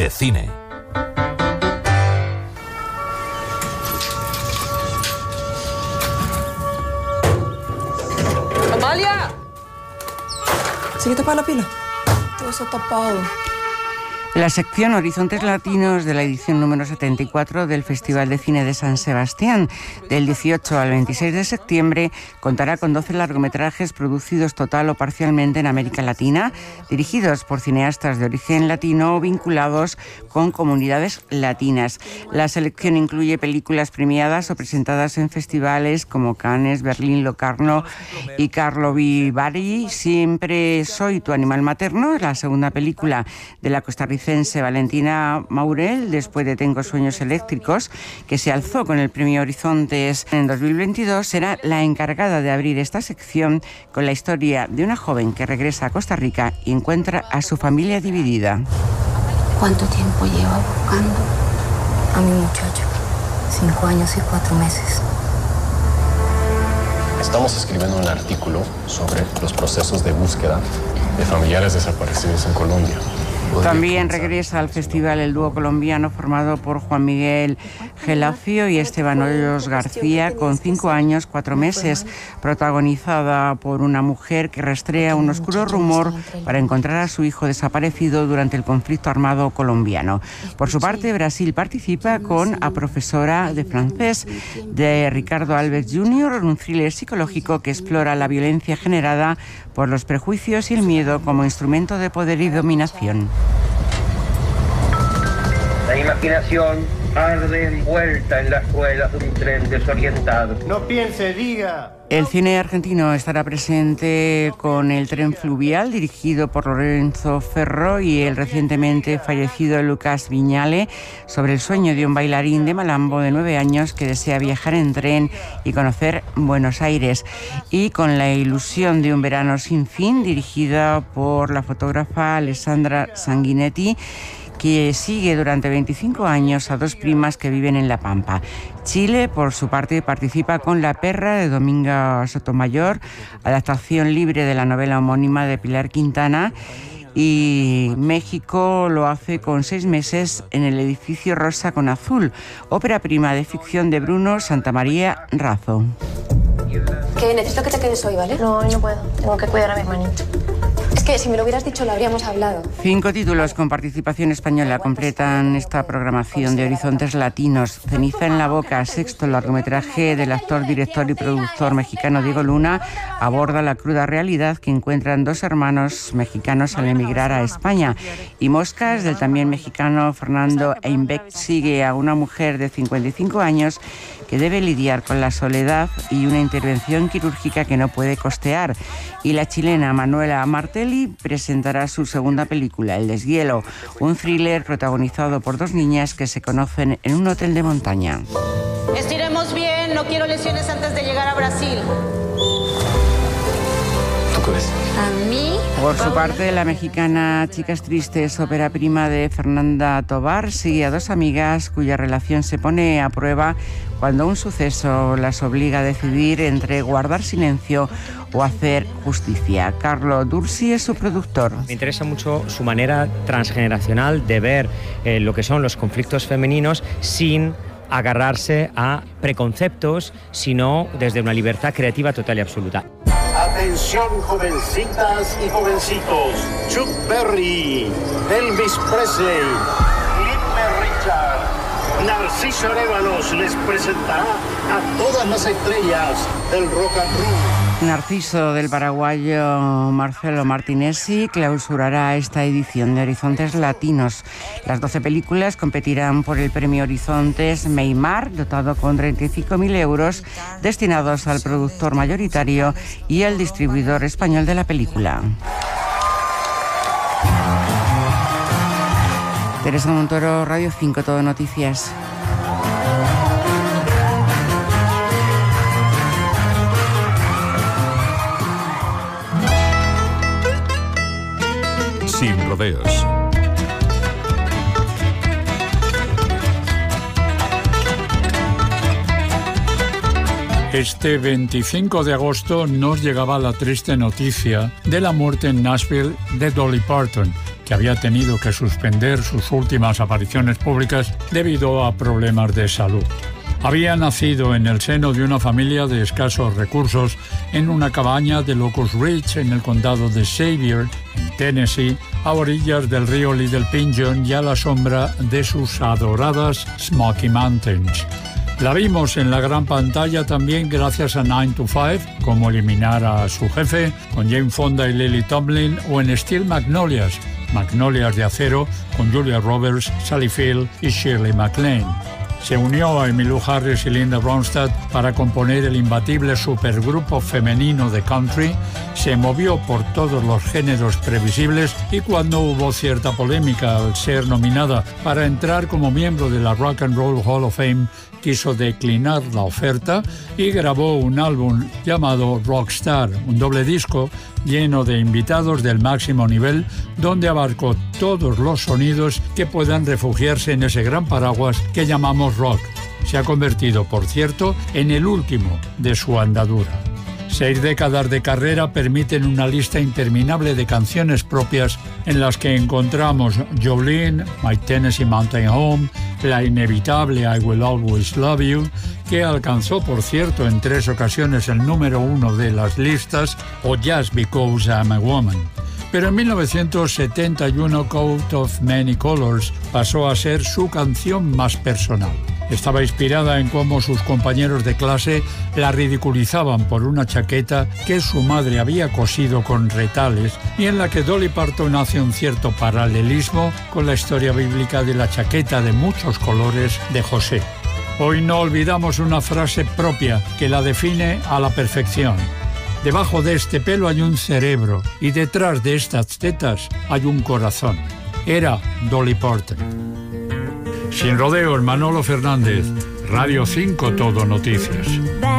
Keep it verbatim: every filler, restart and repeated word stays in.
de cine. ¡Amalia! ¿Se quita para la pila? Todo eso tapado. La sección Horizontes Latinos de la edición número setenta y cuatro del Festival de Cine de San Sebastián, del dieciocho al veintiséis de septiembre, contará con doce largometrajes producidos total o parcialmente en América Latina, dirigidos por cineastas de origen latino o vinculados con comunidades latinas. La selección incluye películas premiadas o presentadas en festivales como Cannes, Berlín, Locarno y Karlovy Vary. Siempre soy tu animal materno, la segunda película de la costarricense Valentina Maurel, después de Tengo sueños eléctricos, que se alzó con el premio Horizontes en dos mil veintidós, será la encargada de abrir esta sección con la historia de una joven que regresa a Costa Rica y encuentra a su familia dividida. ¿Cuánto tiempo lleva buscando a mi muchacho? Cinco años y cuatro meses. Estamos escribiendo un artículo sobre los procesos de búsqueda de familiares desaparecidos en Colombia. También regresa al festival el dúo colombiano formado por Juan Miguel Gelacio y Esteban Hoyos García, con cinco años, cuatro meses, protagonizada por una mujer que rastrea un oscuro rumor para encontrar a su hijo desaparecido durante el conflicto armado colombiano. Por su parte, Brasil participa con A profesora de francés, de Ricardo Alves junior, un thriller psicológico que explora la violencia generada por los prejuicios y el miedo como instrumento de poder y dominación. La imaginación arde envuelta en las ruedas de un tren desorientado. No piense, diga. El cine argentino estará presente con El tren fluvial, dirigido por Lorenzo Ferro, y el recientemente fallecido Lucas Viñale, sobre el sueño de un bailarín de malambo de nueve años que desea viajar en tren y conocer Buenos Aires. Y con La ilusión de un verano sin fin, dirigida por la fotógrafa Alessandra Sanguinetti, que sigue durante veinticinco años a dos primas que viven en La Pampa. Chile, por su parte, participa con La perra, de Dominga Sotomayor, adaptación libre de la novela homónima de Pilar Quintana, y México lo hace con Seis meses en el edificio rosa con azul, ópera prima de ficción de Bruno Santamaría Razo. Que necesito que te quedes hoy, ¿vale? No, hoy no puedo. Tengo que cuidar a mi hermanito. Es que si me lo hubieras dicho lo habríamos hablado. Cinco títulos con participación española completan esta programación de Horizontes Latinos. Ceniza en la boca, sexto largometraje del actor, director y productor mexicano Diego Luna, aborda la cruda realidad que encuentran dos hermanos mexicanos al emigrar a España. Y Moscas, del también mexicano Fernando Einbeck, sigue a una mujer de cincuenta y cinco años que debe lidiar con la soledad y una intervención quirúrgica que no puede costear. Y la chilena Manuela Martelli presentará su segunda película, El deshielo, un thriller protagonizado por dos niñas que se conocen en un hotel de montaña. Estiremos bien, no quiero lesiones antes de llegar a Brasil. ¿Tú qué ves? A mí... Por su parte, la mexicana Chicas Tristes, ópera prima de Fernanda Tovar, sigue a dos amigas cuya relación se pone a prueba cuando un suceso las obliga a decidir entre guardar silencio o hacer justicia. Carlo Dursi es su productor. Me interesa mucho su manera transgeneracional de ver eh, lo que son los conflictos femeninos sin agarrarse a preconceptos, sino desde una libertad creativa total y absoluta. Atención, jovencitas y jovencitos. Chuck Berry, Elvis Presley, Cliff Richard, Narciso Arévalos les presentará a todas las estrellas del rock and roll. Narciso, del paraguayo Marcelo Martinezzi, clausurará esta edición de Horizontes Latinos. Las doce películas competirán por el premio Horizontes Meymar, dotado con treinta y cinco mil euros, destinados al productor mayoritario y al distribuidor español de la película. Teresa Montoro, Radio cinco, Todo Noticias. Sin rodeos. Este veinticinco de agosto nos llegaba la triste noticia de la muerte en Nashville de Dolly Parton, que había tenido que suspender sus últimas apariciones públicas debido a problemas de salud. Había nacido en el seno de una familia de escasos recursos en una cabaña de Locust Ridge en el condado de Xavier, en Tennessee, a orillas del río Little Pigeon y a la sombra de sus adoradas Smoky Mountains. La vimos en la gran pantalla también gracias a nine to five, Cómo eliminar a su jefe, con Jane Fonda y Lily Tomlin, o en Steel Magnolias, Magnolias de acero, con Julia Roberts, Sally Field y Shirley MacLaine. Se unió a Emmylou Harris y Linda Ronstadt para componer el imbatible supergrupo femenino de country, se movió por todos los géneros previsibles y cuando hubo cierta polémica al ser nominada para entrar como miembro de la Rock and Roll Hall of Fame, quiso declinar la oferta y grabó un álbum llamado Rockstar, un doble disco lleno de invitados del máximo nivel, donde abarcó todos los sonidos que puedan refugiarse en ese gran paraguas que llamamos rock. Se ha convertido, por cierto, en el último de su andadura. Seis décadas de carrera permiten una lista interminable de canciones propias en las que encontramos Jolene, My Tennessee Mountain Home, la inevitable I Will Always Love You, que alcanzó, por cierto, en tres ocasiones el número uno de las listas, o Just Because I'm a Woman. Pero en mil novecientos setenta y uno, Coat of Many Colors pasó a ser su canción más personal. Estaba inspirada en cómo sus compañeros de clase la ridiculizaban por una chaqueta que su madre había cosido con retales y en la que Dolly Parton hace un cierto paralelismo con la historia bíblica de la chaqueta de muchos colores de José. Hoy no olvidamos una frase propia que la define a la perfección. Debajo de este pelo hay un cerebro y detrás de estas tetas hay un corazón. Era Dolly Parton. Sin rodeos, Manolo Fernández, Radio cinco Todo Noticias.